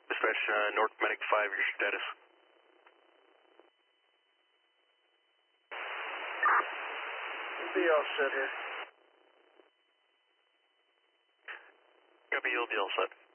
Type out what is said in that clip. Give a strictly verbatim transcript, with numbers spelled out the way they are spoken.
Dispatch, uh, North Medic five, your status. Be all set here. Copy, you'll be all set.